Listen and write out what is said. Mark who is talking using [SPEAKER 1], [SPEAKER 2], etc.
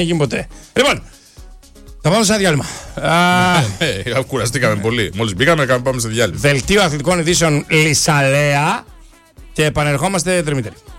[SPEAKER 1] γίνει ποτέ. Λοιπόν, θα πάμε σε ένα διάλειμμα.
[SPEAKER 2] Κουραστήκαμε πολύ. Μόλις μπήκαμε, πάμε σε διάλειμμα.
[SPEAKER 1] Δελτίο αθλητικών ειδήσεων Λυσσαλέα και επανερχόμαστε τριμητερή.